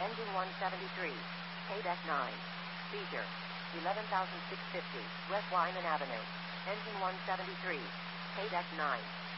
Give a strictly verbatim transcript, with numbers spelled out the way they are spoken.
Engine one seventy-three. K-Deck nine. Seizure. eleven thousand six hundred fifty. West Wyman Avenue. Engine one seventy-three. K-Deck nine.